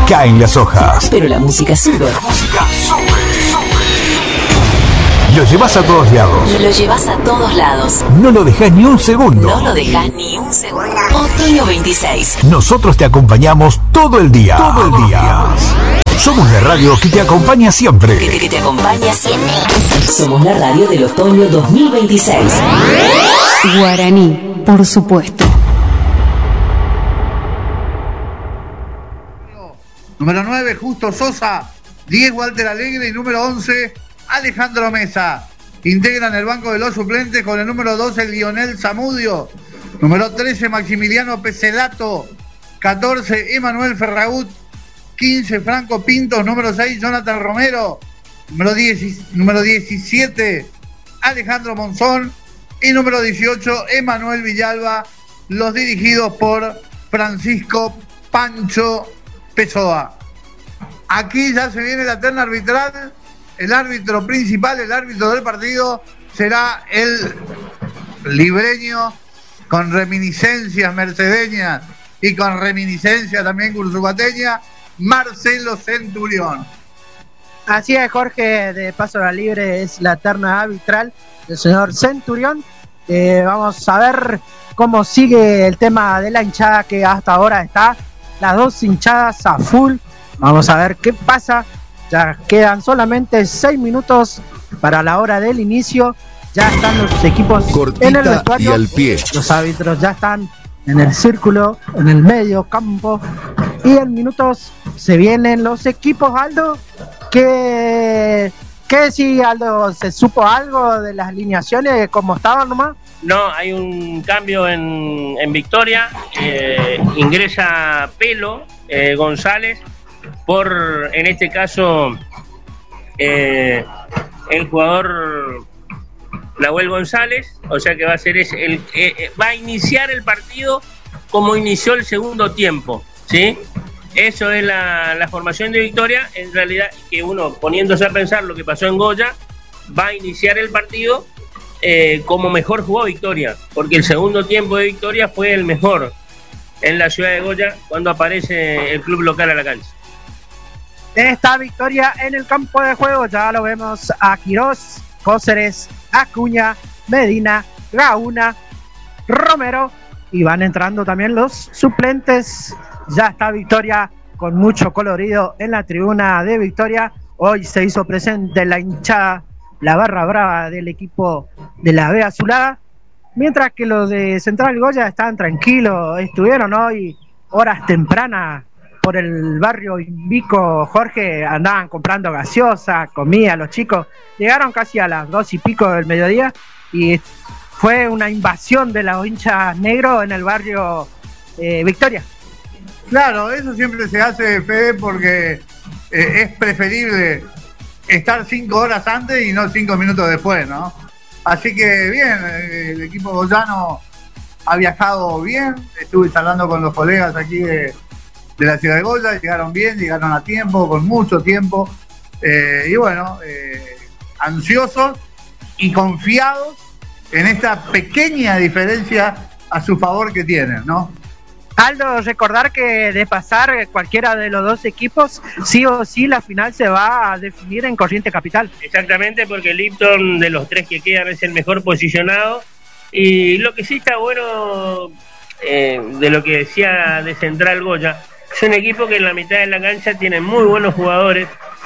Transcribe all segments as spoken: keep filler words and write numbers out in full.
caen las hojas. Pero la música sube. La música sube, sube. Lo llevas a todos lados. Lo llevas a todos lados. No lo dejas ni un segundo. No lo dejas ni un segundo. Otoño veintiséis. Nosotros te acompañamos todo el día. Todo el día. Somos la radio que te acompaña siempre. Que, que te acompaña siempre. Somos la radio del otoño dos mil veintiséis. Guaraní, por supuesto. Número nueve, Justo Sosa. diez, Walter Alegre. Y número once, Alejandro Mesa. Integran el banco de los suplentes con el número doce, Lionel Zamudio. Número trece, Maximiliano Peselato. catorce, Emanuel Ferragut. quince, Franco Pintos. Número seis, Jonathan Romero. Número diez, número diecisiete, Alejandro Monzón. Y número dieciocho, Emanuel Villalba. Los dirigidos por Francisco Pancho Pessoa. Aquí ya se viene la terna arbitral. El árbitro principal, el árbitro del partido, será el libreño con reminiscencias mercedeñas y con reminiscencias también cursubateña, Marcelo Centurión. Así es, Jorge, de paso a la libre es la terna arbitral del señor Centurión. Eh, vamos a ver cómo sigue el tema de la hinchada, que hasta ahora está las dos hinchadas a full. Vamos a ver qué pasa. Ya quedan solamente seis minutos para la hora del inicio. Ya están los equipos cortita en el vestuario. Y al pie. Los árbitros ya están en el círculo, en el medio campo. Y en minutos se vienen los equipos, Aldo. ¿Qué, qué si, Aldo, se supo algo de las alineaciones como estaban nomás? No, hay un cambio en, en Victoria. Eh, ingresa Pelo eh, González por, en este caso, eh, el jugador Nahuel González. O sea que va a ser ese, el, eh, va a iniciar el partido como inició el segundo tiempo, ¿sí? Eso es la, la formación de Victoria. En realidad, que uno poniéndose a pensar lo que pasó en Goya, va a iniciar el partido eh, como mejor jugó Victoria, porque el segundo tiempo de Victoria fue el mejor en la ciudad de Goya cuando aparece el club local a la cancha. Esta Victoria en el campo de juego, ya lo vemos a Quirós, Cóceres, Acuña, Medina, Gauna, Romero, y van entrando también los suplentes. Ya está Victoria con mucho colorido en la tribuna de Victoria. Hoy se hizo presente la hinchada, la barra brava del equipo de la B Azulada, mientras que los de Central Goya están tranquilos. Estuvieron hoy horas tempranas por el barrio Invico, Jorge, andaban comprando gaseosa, comida, los chicos llegaron casi a las dos y pico del mediodía y fue una invasión de los hinchas negros en el barrio eh, Victoria. Claro, eso siempre se hace, Fede, porque eh, es preferible estar cinco horas antes y no cinco minutos después, ¿no? Así que bien, eh, el equipo goyano ha viajado bien. Estuve charlando con los colegas aquí de, de la ciudad de Goya, llegaron bien, llegaron a tiempo, con mucho tiempo, eh, y bueno, eh, ansiosos y confiados en esta pequeña diferencia a su favor que tienen, ¿no? Aldo, recordar que de pasar cualquiera de los dos equipos, sí o sí la final se va a definir en Corrientes Capital. Exactamente, porque Lipton de los tres que quedan es el mejor posicionado. Y lo que sí está bueno, eh, de lo que decía de Central Goya, es un equipo que en la mitad de la cancha tiene muy buenos jugadores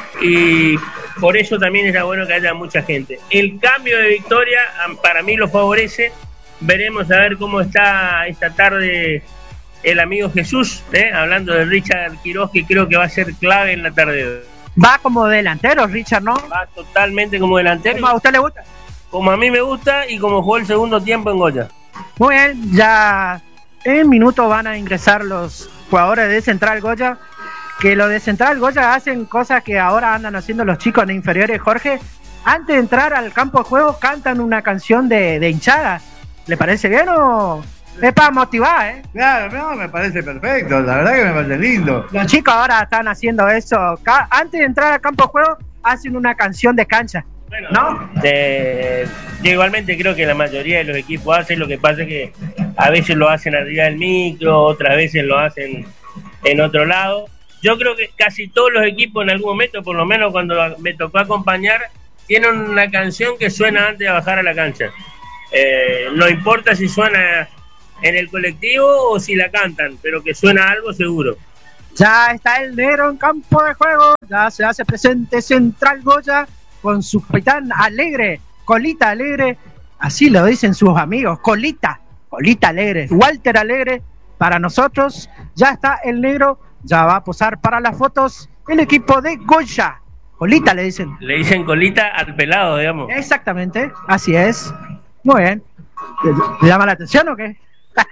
y por eso también está bueno que haya mucha gente. El cambio de Victoria para mí lo favorece. Veremos a ver cómo está esta tarde el amigo Jesús, ¿eh? Hablando de Richard Quirós, que creo que va a ser clave en la tarde. Va como delantero, Richard, ¿no? Va totalmente como delantero. ¿Cómo a usted le gusta? Como a mí me gusta y como jugó el segundo tiempo en Goya. Muy bien, ya en minutos van a ingresar los jugadores de Central Goya, que los de Central Goya hacen cosas que ahora andan haciendo los chicos de inferiores, Jorge. Antes de entrar al campo de juego cantan una canción de, de hinchada. ¿Le parece bien o...? Es para motivar, ¿eh? Claro, no, me parece perfecto, la verdad que me parece lindo. Los chicos ahora están haciendo eso. Antes de entrar al campo de juego, hacen una canción de cancha, bueno, ¿no? De, yo igualmente creo que la mayoría de los equipos hacen, lo que pasa es que a veces lo hacen arriba del micro, otras veces lo hacen en otro lado. yo creo que casi todos los equipos en algún momento, por lo menos cuando me tocó acompañar, tienen una canción que suena antes de bajar a la cancha. Eh, no importa si suena en el colectivo o si la cantan, pero que suena algo seguro. Ya está el negro en campo de juego, ya se hace presente Central Goya con su capitán Alegre, Colita Alegre, así lo dicen sus amigos, Colita, Colita Alegre, Walter Alegre. Para nosotros ya está el negro, ya va a posar para las fotos el equipo de Goya. Colita le dicen. Le dicen colita al pelado, digamos. Exactamente, así es. Muy bien. ¿Le llama la atención o qué?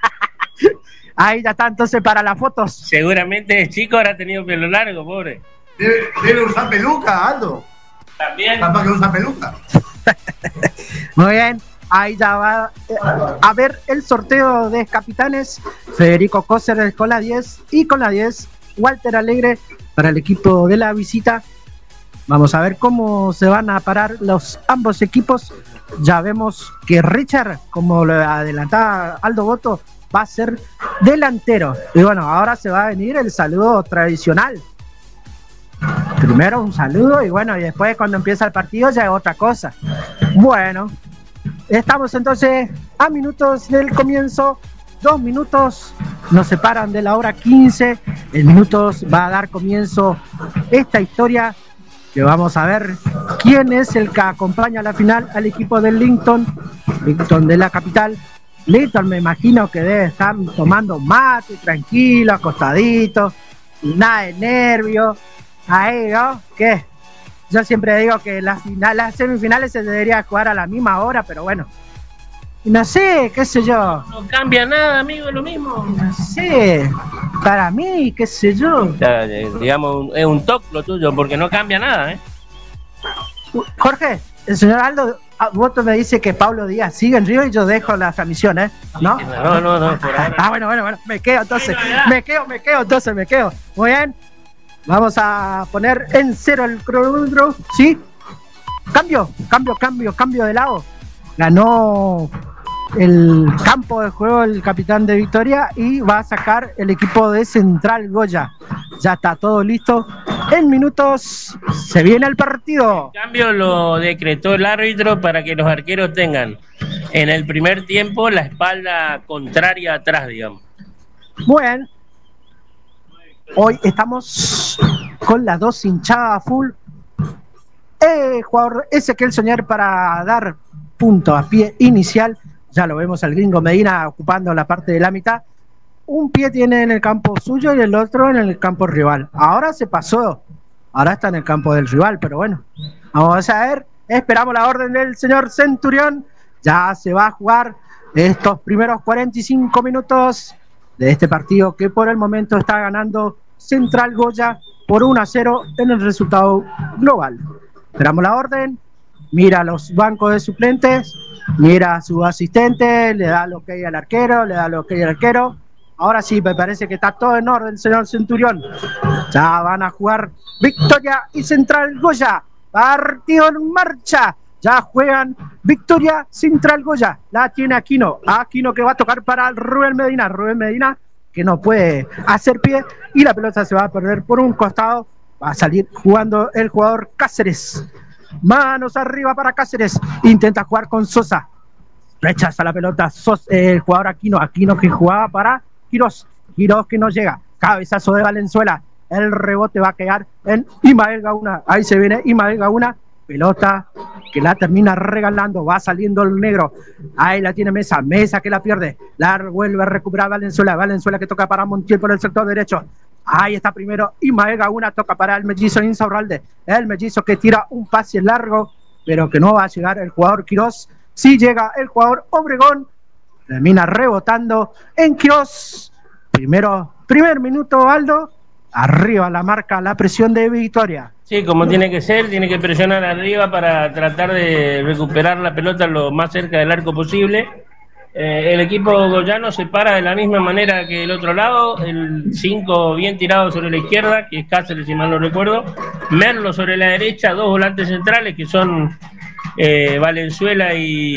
Ahí ya está entonces para las fotos. Seguramente el chico habrá tenido pelo largo, pobre. Debe, debe usar peluca, Aldo. También. Capaz que usa peluca. Muy bien. Ahí ya va eh, a ver el sorteo de capitanes. Federico Cóceres con la diez y con la diez Walter Alegre para el equipo de la visita. Vamos a ver cómo se van a parar los ambos equipos. Ya vemos que Richard, como lo adelantaba Aldo Boto, va a ser delantero. Y bueno, ahora se va a venir el saludo tradicional. Primero un saludo y bueno, y después cuando empieza el partido ya es otra cosa. Bueno, estamos entonces a minutos del comienzo. Dos minutos nos separan de la hora quince. En minutos va a dar comienzo esta historia, que vamos a ver quién es el que acompaña a la final al equipo del Lincoln, Lincoln de la capital. Lincoln me imagino que debe estar tomando mate, tranquilo, acostadito, nada de nervio. Ahí, ¿no? ¿Qué? Yo siempre digo que las, final, las semifinales se debería jugar a la misma hora, pero bueno. No sé, qué sé yo. No cambia nada, amigo, es lo mismo. No sé, para mí, qué sé yo. Ya, ya, digamos, es un toque lo tuyo, porque no cambia nada, ¿eh? Jorge, el señor Aldo Boto me dice que Pablo Díaz sigue en Río y yo dejo la transmisión, ¿eh? ¿No? No, no, no. Por ahora. Ah, bueno, bueno, bueno, me quedo entonces, me quedo, me quedo, entonces me quedo. Muy bien, vamos a poner en cero el cronómetro, ¿sí? Cambio, cambio, cambio, cambio de lado. Ganó el campo de juego el capitán de Victoria y va a sacar el equipo de Central Goya. Ya está todo listo. En minutos se viene el partido. El cambio lo decretó el árbitro para que los arqueros tengan en el primer tiempo la espalda contraria atrás, digamos. Bueno, hoy estamos con las dos hinchadas full. El jugador Ezequiel Soñar para dar punto a pie inicial. Ya lo vemos al gringo Medina ocupando la parte de la mitad. Un pie tiene en el campo suyo y el otro en el campo rival. Ahora se pasó, ahora está en el campo del rival, pero bueno, vamos a ver, esperamos la orden del señor Centurión. Ya se va a jugar estos primeros cuarenta y cinco minutos de este partido que por el momento está ganando Central Goya por uno a cero en el resultado global. Esperamos la orden, mira los bancos de suplentes, mira a su asistente, le da lo que hay al arquero, le da lo que hay al arquero. Ahora sí, me parece que está todo en orden, señor Centurión. Ya van a jugar Victoria y Central Goya. Partido en marcha. Ya juegan Victoria, Central Goya. La tiene Aquino. Aquino que va a tocar para Rubén Medina. Rubén Medina que no puede hacer pie y la pelota se va a perder por un costado. Va a salir jugando el jugador Cáceres. Manos arriba para Cáceres. Intenta jugar con Sosa. Rechaza la pelota Sosa, eh, el jugador Aquino. Aquino que jugaba para Quirós. Quirós que no llega. Cabezazo de Valenzuela. El rebote va a quedar en Imael Gauna. Ahí se viene Imael Gauna. Pelota que la termina regalando. Va saliendo el negro. Ahí la tiene Mesa. Mesa que la pierde. La vuelve a recuperar Valenzuela. Valenzuela que toca para Montiel por el sector derecho. Ahí está primero Imael Gauna. Toca para el mellizo Insaurralde. El mellizo que tira un pase largo, pero que no va a llegar el jugador Quirós. Si llega el jugador Obregón. Termina rebotando en Quirós. Primero, primer minuto, Aldo. Arriba la marca, la presión de Victoria. Sí, como tiene que ser, tiene que presionar arriba para tratar de recuperar la pelota lo más cerca del arco posible. Eh, el equipo goyano se para de la misma manera que el otro lado, el cinco bien tirado sobre la izquierda, que es Cáceres si mal no recuerdo, Merlo sobre la derecha, dos volantes centrales que son eh, Valenzuela y,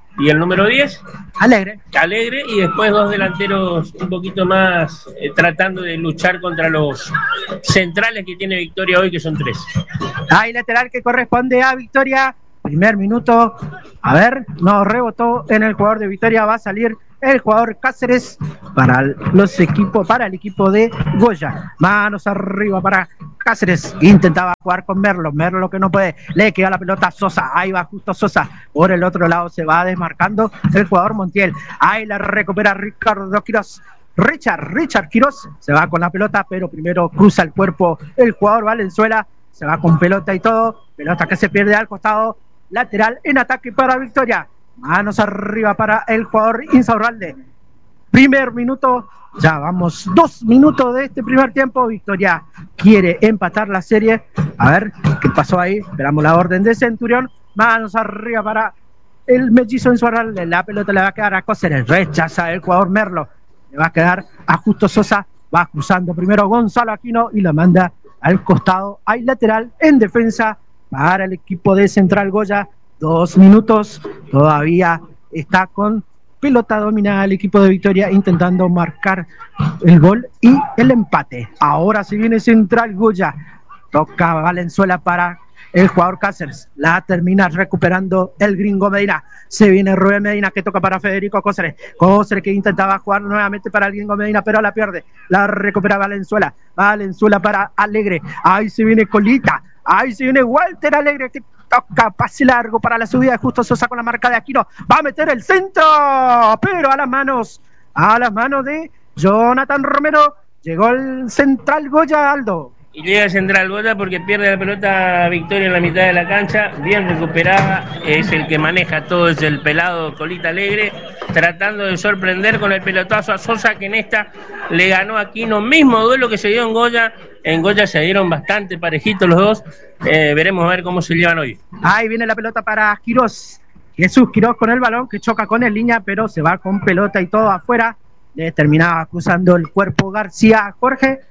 y el número diez, Alegre. Alegre, y después dos delanteros un poquito más eh, tratando de luchar contra los centrales que tiene Victoria hoy, que son tres. Hay lateral que corresponde a Victoria. Primer minuto. A ver, no rebotó en el jugador de Victoria. Va a salir el jugador Cáceres para los equipos, para el equipo de Goya. Manos arriba para Cáceres. Intentaba jugar con Merlo. Merlo que no puede. Le queda la pelota a Sosa. Ahí va justo Sosa. Por el otro lado se va desmarcando el jugador Montiel. Ahí la recupera Ricardo Quiroz. Richard, Richard Quiroz se va con la pelota, pero primero cruza el cuerpo el jugador Valenzuela. Se va con pelota y todo. Pelota que se pierde al costado. Lateral en ataque para Victoria. Manos arriba para el jugador Insaurralde. Primer minuto. Ya vamos dos minutos de este primer tiempo. Victoria quiere empatar la serie. A ver qué pasó ahí. Esperamos la orden de Centurión. Manos arriba para el mellizo Insaurralde. La pelota le va a quedar a Cóceres. Rechaza el jugador Merlo. Le va a quedar a Justo Sosa. Va cruzando primero Gonzalo Aquino y la manda al costado. Hay lateral en defensa para el equipo de Central Goya. Dos minutos. Todavía está con pelota dominada el equipo de Victoria, intentando marcar el gol y el empate. Ahora se viene Central Goya. Toca Valenzuela para el jugador Cáceres. La termina recuperando el gringo Medina. Se viene Rubén Medina que toca para Federico Cóceres. Cóceres que intentaba jugar nuevamente para el gringo Medina, pero la pierde. La recupera Valenzuela. Valenzuela para Alegre. Ahí se viene Colita. Ahí se viene Walter Alegre que toca pase largo para la subida de Justo Sosa con la marca de Aquino. Va a meter el centro, pero a las manos, a las manos de Jonathan Romero. Llegó el Central Goya, Aldo. Y llega Central Goya porque pierde la pelota Victoria en la mitad de la cancha, bien recuperada, es el que maneja todo, es el pelado Colita Alegre, tratando de sorprender con el pelotazo a Sosa, que en esta le ganó a Aquino, mismo duelo que se dio en Goya. En Goya se dieron bastante parejitos los dos, eh, veremos a ver cómo se llevan hoy. Ahí viene la pelota para Quiroz, Jesús Quiroz con el balón, que choca con el línea, pero se va con pelota y todo afuera, le terminaba cruzando el cuerpo García. Jorge.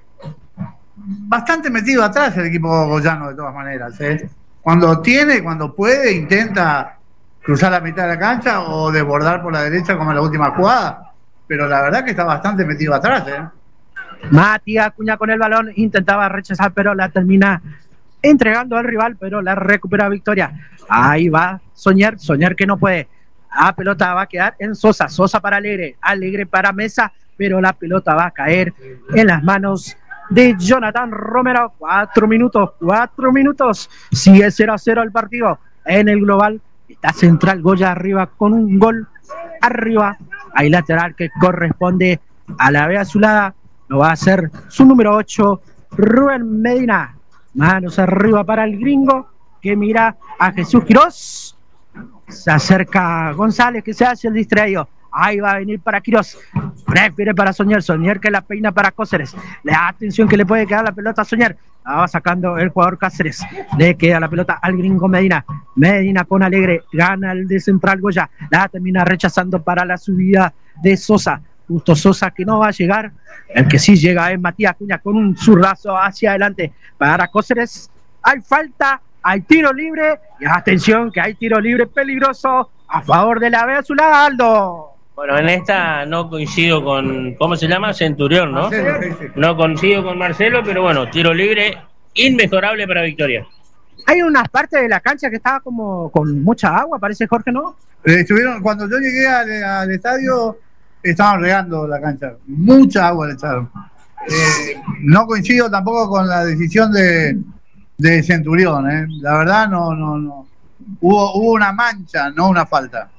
Bastante metido atrás el equipo goyano de todas maneras, ¿eh? Cuando tiene, cuando puede, intenta cruzar la mitad de la cancha o desbordar por la derecha como en la última jugada, pero la verdad que está bastante metido atrás, ¿eh? Matías Acuña con el balón, intentaba rechazar, pero la termina entregando al rival, pero la recupera Victoria. Ahí va Soñar, Soñar que no puede. La pelota va a quedar en Sosa, Sosa para Alegre, Alegre para Mesa, pero la pelota va a caer en las manos de Jonathan Romero. Cuatro minutos, cuatro minutos. Sigue cero a cero el partido. En el global está Central Goya arriba con un gol arriba. Hay lateral que corresponde a la B azulada. Lo va a hacer su número ocho, Rubén Medina. Manos arriba para el gringo, que mira a Jesús Quiroz. Se acerca González, que se hace el distraído. Ahí va a venir para Quiroz. Prefiere para Soñar. Soñar que la peina para Cóceres. Le da atención que le puede quedar la pelota a Soñar. La va sacando el jugador Cáceres. Le queda la pelota al gringo Medina. Medina con Alegre. Gana el de Central Goya. La termina rechazando para la subida de Sosa. Justo Sosa que no va a llegar. El que sí llega es Matías Acuña con un zurrazo hacia adelante para Cóceres. Hay falta, hay tiro libre. Y atención que hay tiro libre peligroso a favor de la B azulada, Aldo. Bueno, en esta no coincido con, ¿cómo se llama? Centurión, ¿no? Marcelo, sí, sí. No coincido con Marcelo, pero bueno, tiro libre inmejorable para Victoria. Hay unas partes de la cancha que estaba como con mucha agua, parece, Jorge, ¿no? Eh, estuvieron, cuando yo llegué al, al estadio, estaban regando la cancha. Mucha agua le echaron. Eh, no coincido tampoco con la decisión de, de Centurión, ¿eh? La verdad, no, no, no. Hubo, hubo una mancha, no una falta.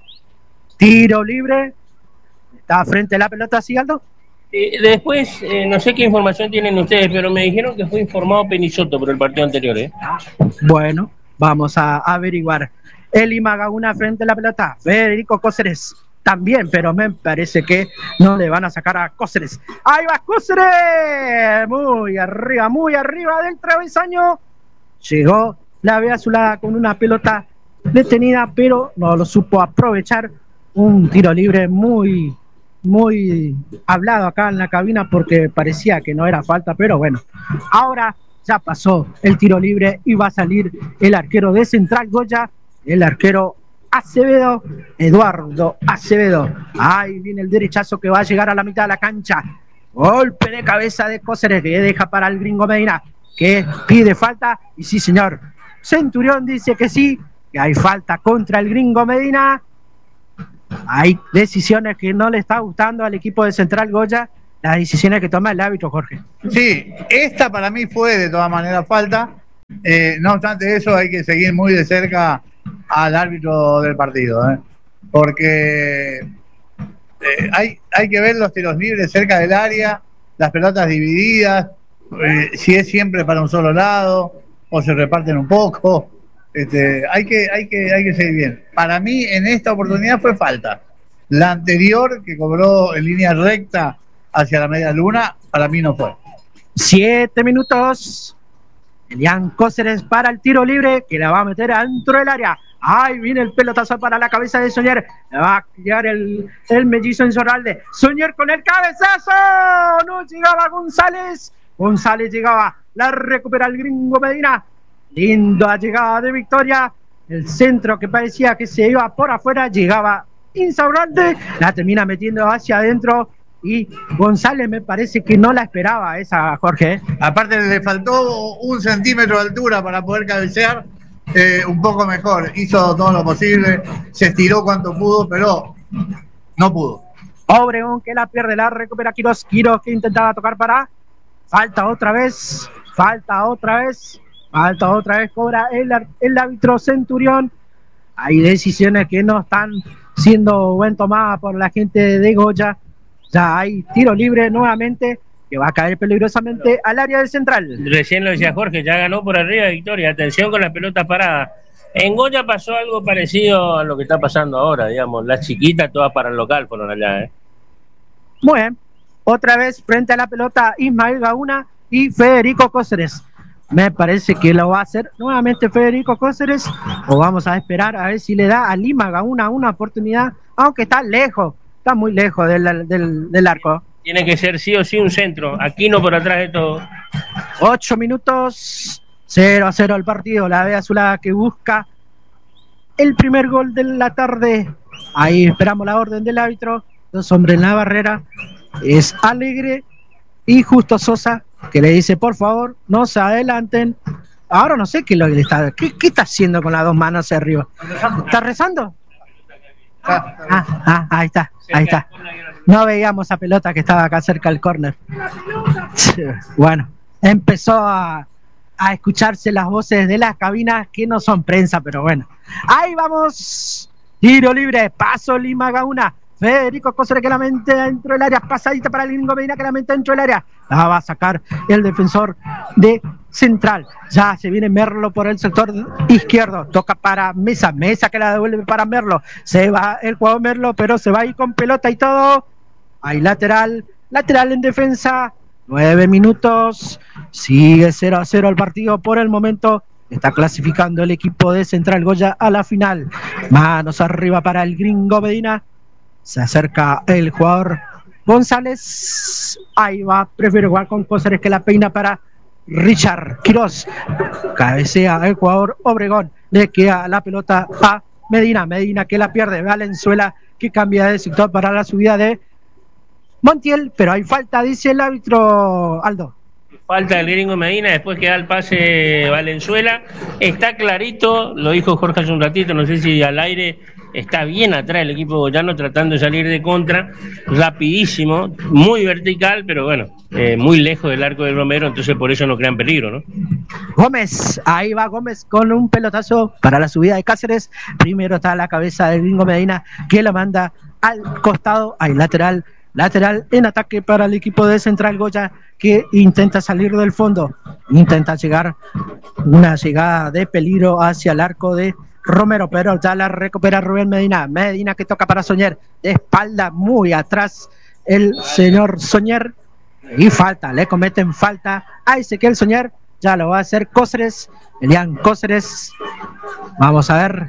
Tiro libre. Está frente a la pelota, ¿sí, Aldo? Eh, después, eh, no sé qué información tienen ustedes, pero me dijeron que fue informado Penisoto por el partido anterior, ¿eh? Bueno, vamos a averiguar. Eli Magauna frente a la pelota. Federico Cóceres también, pero me parece que no le van a sacar a Cóceres. ¡Ahí va Cóceres! Muy arriba, muy arriba del travesaño. Llegó la B azulada con una pelota detenida, pero no lo supo aprovechar. Un tiro libre muy, muy hablado acá en la cabina porque parecía que no era falta, pero bueno, ahora ya pasó el tiro libre y va a salir el arquero de Central Goya, el arquero Acevedo, Eduardo Acevedo. Ahí viene el derechazo que va a llegar a la mitad de la cancha. Golpe de cabeza de Cóceres que deja para el Gringo Medina, que pide falta. Y sí, señor, Centurión dice que sí, que hay falta contra el Gringo Medina. Hay decisiones que no le está gustando al equipo de Central Goya, las decisiones que toma el árbitro, Jorge. Sí, esta para mí fue de todas maneras falta. Eh, no obstante eso, hay que seguir muy de cerca al árbitro del partido, ¿eh? porque eh, hay, hay que ver los tiros libres cerca del área, las pelotas divididas, eh, si es siempre para un solo lado o se reparten un poco. Este, hay que, hay que, hay que seguir bien. Para mí en esta oportunidad fue falta. La anterior que cobró en línea recta hacia la media luna, para mí no fue. Siete minutos. Elian Cóceres para el tiro libre, que la va a meter adentro del área. Ahí viene el pelotazo para la cabeza de Soñer. Le va a quedar el, el mellizo en Zorralde. Soñer con el cabezazo. No llegaba González. González llegaba. La recupera el Gringo Medina. Linda llegada de Victoria. El centro que parecía que se iba por afuera. Llegaba Insaurralde. La termina metiendo hacia adentro. Y González me parece que no la esperaba esa, Jorge. Aparte le faltó un centímetro de altura para poder cabecear eh, un poco mejor. Hizo todo lo posible, se estiró cuanto pudo, pero no pudo. Obregón que la pierde, la recupera Quirós. Quirós que intentaba tocar para. Falta otra vez, falta otra vez, falta otra vez, cobra el, el árbitro Centurión. Hay decisiones que no están siendo buen tomadas por la gente de Goya. Ya hay tiro libre nuevamente que va a caer peligrosamente al área del Central. Recién lo decía Jorge, ya ganó por arriba de Victoria. Atención con la pelota parada. En Goya pasó algo parecido a lo que está pasando ahora, digamos. Las chiquitas todas para el local fueron allá, ¿eh? Muy bien. Otra vez frente a la pelota Ismael Gauna y Federico Cóceres. Me parece que lo va a hacer nuevamente Federico Cóceres, o vamos a esperar a ver si le da a Lima Gauna una oportunidad, aunque está lejos. Está muy lejos del, del, del arco. Tiene que ser sí o sí un centro. Aquino por atrás de todo. Ocho minutos. cero a cero el partido. La B azulada que busca el primer gol de la tarde. Ahí esperamos la orden del árbitro. Dos hombres en la barrera. Es Alegre y Justo Sosa, que le dice, por favor, no se adelanten. Ahora no sé qué, lo que está, qué, qué está haciendo con las dos manos hacia arriba. ¿Está rezando? Ah, ah, ah, ahí está, ahí está. No veíamos esa pelota que estaba acá cerca del córner. Bueno, empezó a, a escucharse las voces de las cabinas que no son prensa, pero bueno. Ahí vamos. Tiro libre, paso Lima Gauna. Federico Cóceres que la mente dentro del área, pasadita para el Gringo Medina que la mente dentro del área. La va a sacar el defensor de Central. Ya se viene Merlo por el sector izquierdo. Toca para Mesa. Mesa que la devuelve para Merlo. Se va el jugador Merlo, pero se va a ir con pelota y todo. Hay lateral. Lateral en defensa. Nueve minutos. Sigue cero a cero el partido por el momento. Está clasificando el equipo de Central Goya a la final. Manos arriba para el Gringo Medina. Se acerca el jugador González. Ahí va, prefiere jugar con Cóceres que la peina para Richard Quirós. Cabecea el jugador Obregón. Le queda la pelota a Medina. Medina que la pierde. Valenzuela que cambia de sector para la subida de Montiel. Pero hay falta, dice el árbitro Aldo. Falta el Gringo Medina, después que da el pase Valenzuela. Está clarito, lo dijo Jorge hace un ratito, no sé si al aire. Está bien atrás el equipo goyano tratando de salir de contra, rapidísimo, muy vertical, pero bueno, eh, muy lejos del arco del Romero, entonces por eso no crean peligro, ¿no? Gómez, ahí va Gómez con un pelotazo para la subida de Cáceres. Primero está la cabeza del Gringo Medina que la manda al costado, hay lateral, lateral en ataque para el equipo de Central Goya que intenta salir del fondo, intenta llegar una llegada de peligro hacia el arco de Romero, pero ya la recupera Rubén Medina. Medina que toca para Soñer, de espalda muy atrás el señor Soñer, y falta, le cometen falta a Ezequiel Soñer. Ya lo va a hacer Cóceres, Elian Cóceres. Vamos a ver,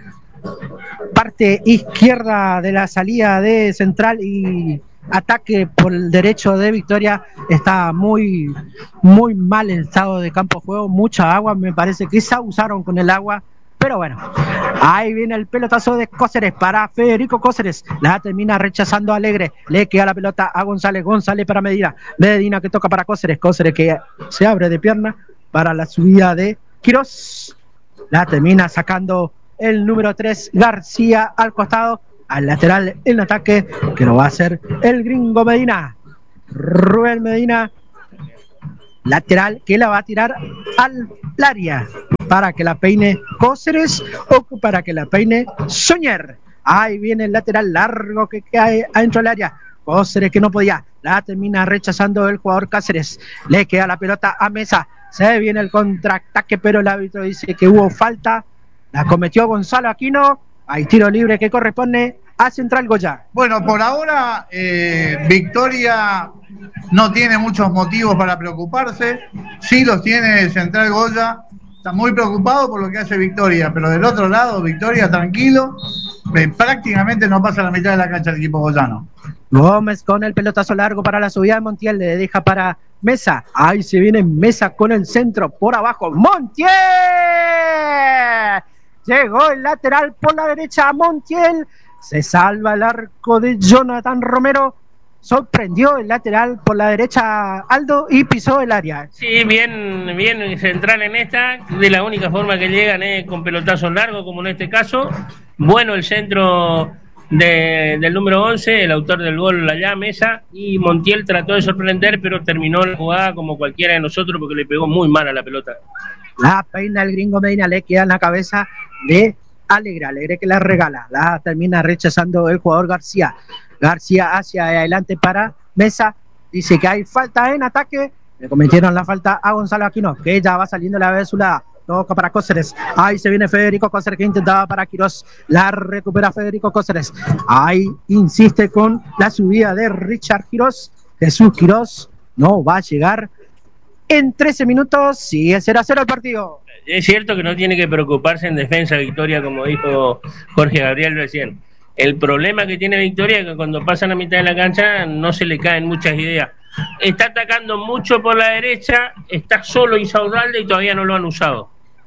parte izquierda de la salida de Central y ataque por el derecho de Victoria. Está muy muy mal el estado de campo de juego, mucha agua, me parece que se abusaron con el agua. pero bueno, ahí viene el pelotazo de Cóceres para Federico Cóceres, la termina rechazando Alegre, le queda la pelota a González, González para Medina, Medina que toca para Cóceres, Cóceres que se abre de pierna para la subida de Quirós, la termina sacando el número tres García al costado, al lateral en ataque, que lo va a hacer el gringo Medina, Rubén Medina, lateral que la va a tirar al área para que la peine Cóceres o para que la peine Soñer. Ahí viene el lateral largo que cae adentro del área. Cóceres que no podía, la termina rechazando el jugador Cáceres. Le queda la pelota a Mesa. Se viene el contraataque, pero el árbitro dice que hubo falta. La cometió Gonzalo Aquino. Hay tiro libre que corresponde a Central Goya. Bueno, por ahora eh, Victoria no tiene muchos motivos para preocuparse. Sí los tiene Central Goya. Está muy preocupado por lo que hace Victoria, pero del otro lado, Victoria tranquilo. Eh, prácticamente no pasa la mitad de la cancha el equipo goyano. Gómez con el pelotazo largo para la subida de Montiel, le deja para Mesa. Ahí se viene Mesa con el centro por abajo. ¡Montiel! Llegó el lateral por la derecha, Montiel. Se salva el arco de Jonathan Romero. Sorprendió el lateral por la derecha Aldo y pisó el área. Sí, bien, bien Central en esta. De la única forma que llegan es con pelotazos largos, como en este caso. Bueno el centro de, del número once, el autor del gol allá, Mesa. Y Montiel trató de sorprender, pero terminó la jugada como cualquiera de nosotros porque le pegó muy mal a la pelota. La peina el gringo Medina, le queda en la cabeza de Alegre, Alegre que la regala, la termina rechazando el jugador García. García hacia adelante para Mesa, dice que hay falta en ataque, le cometieron la falta a Gonzalo Aquino, que ya va saliendo la vez de su lado, toca para Cóceres, ahí se viene Federico Cóceres que intentaba para Quirós, la recupera Federico Cóceres, ahí insiste con la subida de Richard Quirós, Jesús Quirós no va a llegar. En trece minutos sigue cero a cero el partido. Es cierto que no tiene que preocuparse en defensa Victoria, como dijo Jorge Gabriel recién. El problema que tiene Victoria es que cuando pasa la mitad de la cancha no se le caen muchas ideas. Está atacando mucho por la derecha, está solo Insaurralde y todavía no lo han usado.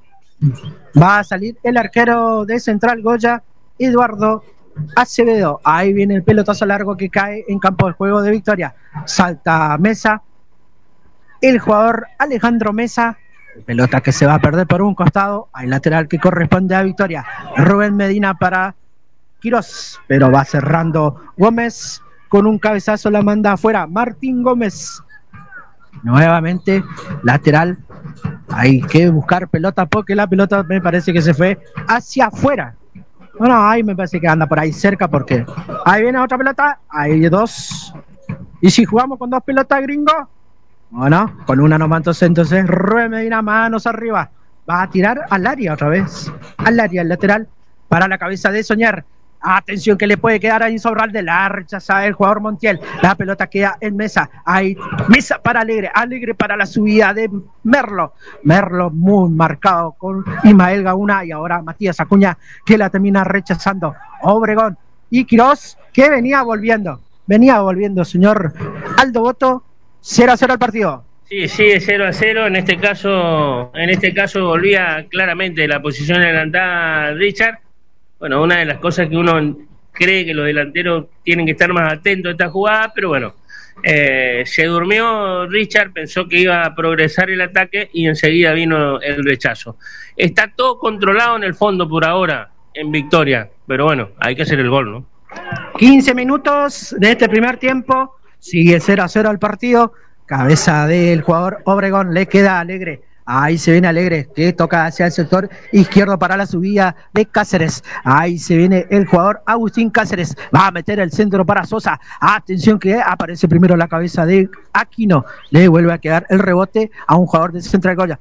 Va a salir el arquero de Central Goya, Eduardo Acevedo. Ahí viene el pelotazo largo que cae en campo de juego de Victoria. Salta Mesa. El jugador Alejandro Mesa, pelota que se va a perder por un costado, hay lateral que corresponde a Victoria. Rubén Medina para Quirós, pero va cerrando Gómez, con un cabezazo la manda afuera, Martín Gómez. Nuevamente lateral, hay que buscar pelota porque la pelota me parece que se fue hacia afuera. Bueno, ahí me parece que anda por ahí cerca porque ahí viene otra pelota, hay dos. ¿Y si jugamos con dos pelotas, gringo? Bueno, con una nomás entonces, entonces Rubén Medina, manos arriba, va a tirar al área otra vez, al área, el lateral, para la cabeza de Soñar. Atención que le puede quedar a Insaurralde, la rechaza el jugador Montiel, la pelota queda en Mesa, hay Mesa para Alegre, Alegre para la subida de Merlo, Merlo muy marcado con Ismael Gauna y ahora Matías Acuña que la termina rechazando, Obregón y Quirós que venía volviendo, venía volviendo señor Aldo Boto. cero a cero el partido. Sí, sigue cero a cero. En este caso, en este caso volvía claramente la posición adelantada Richard. Bueno, una de las cosas que uno cree que los delanteros tienen que estar más atentos a esta jugada, pero bueno, eh, se durmió Richard, pensó que iba a progresar el ataque y enseguida vino el rechazo. Está todo controlado en el fondo por ahora en Victoria, pero bueno, hay que hacer el gol, ¿no? quince minutos de este primer tiempo. Sigue cero a cero el partido. Cabeza del jugador Obregón. Le queda Alegre. Ahí se viene Alegre que toca hacia el sector izquierdo para la subida de Cáceres. Ahí se viene el jugador Agustín Cáceres. Va a meter el centro para Sosa. Atención que aparece primero la cabeza de Aquino. Le vuelve a quedar el rebote a un jugador de Central Goya.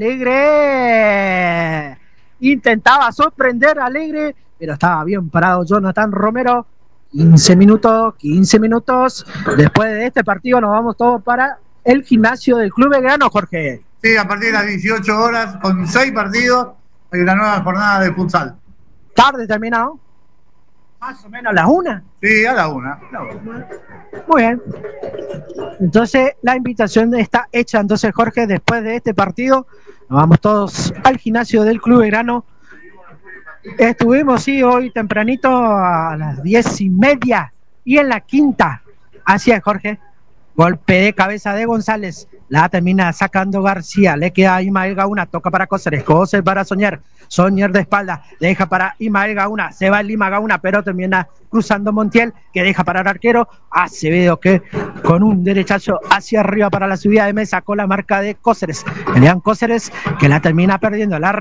Alegre. Intentaba sorprender a Alegre, pero estaba bien parado Jonathan Romero. quince minutos, quince minutos. Después de este partido nos vamos todos para el gimnasio del Club Belgrano, Jorge. Sí, a partir de las dieciocho horas, con seis partidos, hay una nueva jornada de futsal. ¿Tarde terminado? Más o menos a las una. Sí, a la una. Muy bien. Entonces, la invitación está hecha. Entonces, Jorge, después de este partido, nos vamos todos al gimnasio del Club Belgrano Estuvimos, sí, hoy tempranito a las diez y media y en la quinta, así es, Jorge, golpe de cabeza de González, la termina sacando García, le queda a Ismael Gauna, toca para Cóceres, Cóceres para Soñer, Soñer de espalda, deja para Ismael Gauna, se va Lima Gauna, pero termina cruzando Montiel, que deja para el arquero, Acevedo que con un derechazo hacia arriba para la subida de mesa con la marca de Cóceres, Elian Cóceres que la termina perdiendo, la